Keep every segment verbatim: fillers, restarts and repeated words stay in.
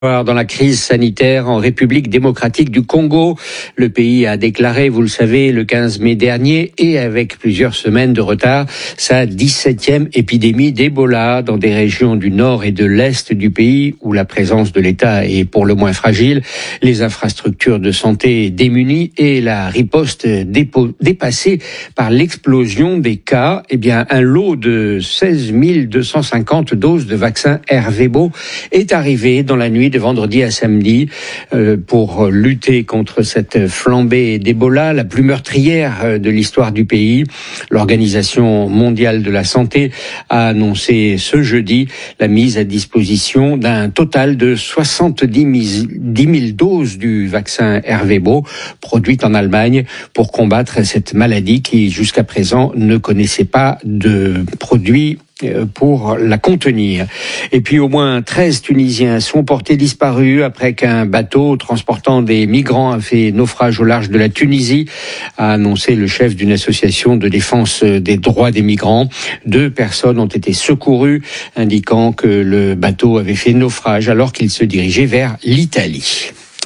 Dans la crise sanitaire en République démocratique du Congo, le pays a déclaré, vous le savez, le quinze mai dernier et avec plusieurs semaines de retard, sa dix-septième épidémie d'Ebola dans des régions du nord et de l'est du pays où la présence de l'État est pour le moins fragile, les infrastructures de santé démunies et la riposte dépo- dépassée par l'explosion des cas. Eh bien, un lot de seize mille deux cent cinquante doses de vaccin Ervebo est arrivé dans la nuit de vendredi à samedi euh, pour lutter contre cette flambée d'Ebola, la plus meurtrière de l'histoire du pays. L'Organisation mondiale de la santé a annoncé ce jeudi la mise à disposition d'un total de soixante-dix mille doses du vaccin Ervebo produites en Allemagne pour combattre cette maladie qui jusqu'à présent ne connaissait pas de produits pour la contenir. Et puis au moins treize Tunisiens sont portés disparus après qu'un bateau transportant des migrants a fait naufrage au large de la Tunisie, a annoncé le chef d'une association de défense des droits des migrants. Deux personnes ont été secourues, indiquant que le bateau avait fait naufrage alors qu'il se dirigeait vers l'Italie.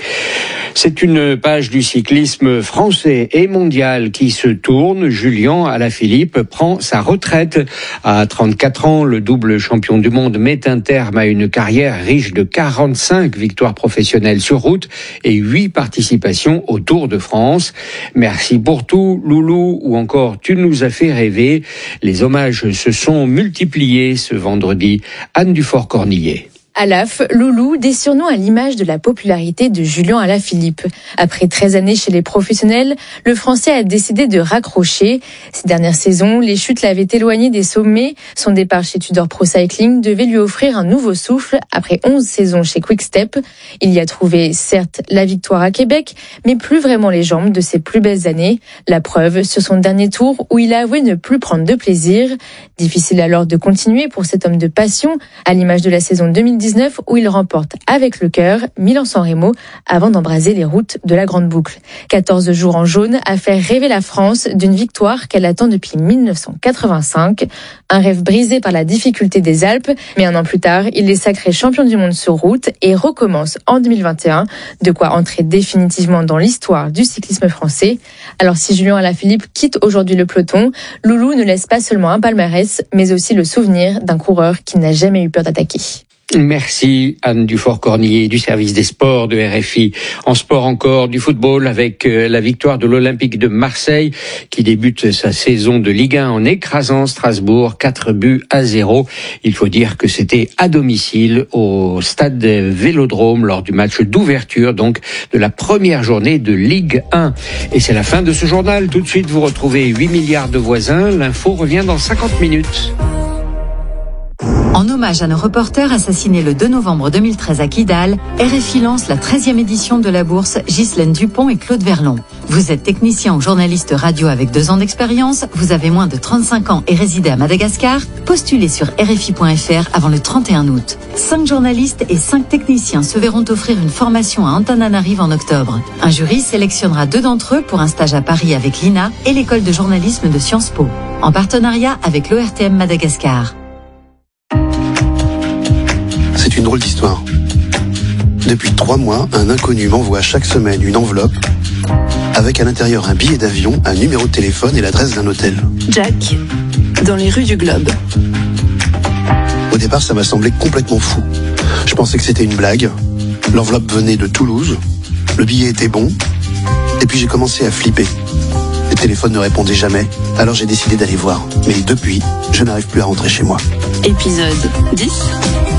C'est une page du cyclisme français et mondial qui se tourne. Julien Alaphilippe prend sa retraite. À trente-quatre ans, le double champion du monde met un terme à une carrière riche de quarante-cinq victoires professionnelles sur route et huit participations au Tour de France. Merci pour tout, Loulou, ou encore tu nous as fait rêver. Les hommages se sont multipliés ce vendredi. Anne Dufort-Cornillet. Alaph, Loulou, des surnoms à l'image de la popularité de Julien Alaphilippe. Après treize années chez les professionnels, le Français a décidé de raccrocher. Ces dernières saisons, les chutes l'avaient éloigné des sommets. Son départ chez Tudor Pro Cycling devait lui offrir un nouveau souffle après onze saisons chez Quick-Step. Il y a trouvé, certes, la victoire à Québec, mais plus vraiment les jambes de ses plus belles années. La preuve sur son dernier tour où il a avoué ne plus prendre de plaisir. Difficile alors de continuer pour cet homme de passion, à l'image de la saison deux mille dix-neuf où il remporte avec le cœur Milan-San Remo avant d'embraser les routes de la Grande Boucle. quatorze jours en jaune a fait rêver la France d'une victoire qu'elle attend depuis dix-neuf cent quatre-vingt-cinq. Un rêve brisé par la difficulté des Alpes, mais un an plus tard, il est sacré champion du monde sur route et recommence en deux mille vingt et un, de quoi entrer définitivement dans l'histoire du cyclisme français. Alors si Julien Alaphilippe quitte aujourd'hui le peloton, Loulou ne laisse pas seulement un palmarès, mais aussi le souvenir d'un coureur qui n'a jamais eu peur d'attaquer. Merci Anne Dufort-Cornillet du service des sports de R F I. En sport encore, du football avec la victoire de l'Olympique de Marseille qui débute sa saison de Ligue un en écrasant Strasbourg quatre buts à zéro. Il faut dire que c'était à domicile au stade Vélodrome lors du match d'ouverture donc de la première journée de Ligue un. Et c'est la fin de ce journal. Tout de suite vous retrouvez huit milliards de voisins. L'info revient dans cinquante minutes. En hommage à nos reporters assassinés le deux novembre deux mille treize à Kidal, R F I lance la treizième édition de la bourse Ghislaine Dupont et Claude Verlon. Vous êtes technicien ou journaliste radio avec deux ans d'expérience, vous avez moins de trente-cinq ans et résidez à Madagascar, postulez sur R F I point F R avant le trente et un août. Cinq journalistes et cinq techniciens se verront offrir une formation à Antananarive en octobre. Un jury sélectionnera deux d'entre eux pour un stage à Paris avec l'I N A et l'école de journalisme de Sciences Po, en partenariat avec l'O R T M Madagascar. C'est une drôle d'histoire. Depuis trois mois, un inconnu m'envoie chaque semaine une enveloppe avec à l'intérieur un billet d'avion, un numéro de téléphone et l'adresse d'un hôtel. Jack, dans les rues du Globe. Au départ, ça m'a semblé complètement fou. Je pensais que c'était une blague. L'enveloppe venait de Toulouse. Le billet était bon. Et puis j'ai commencé à flipper. Le téléphone ne répondait jamais. Alors j'ai décidé d'aller voir. Mais depuis, je n'arrive plus à rentrer chez moi. Épisode dix.